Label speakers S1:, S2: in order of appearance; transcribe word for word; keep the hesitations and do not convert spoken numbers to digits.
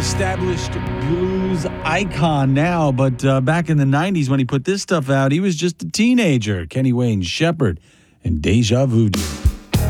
S1: established blues icon now, but uh, back in the nineties when he put this stuff out, he was just a teenager. Kenny Wayne Shepherd and Deja Voodoo.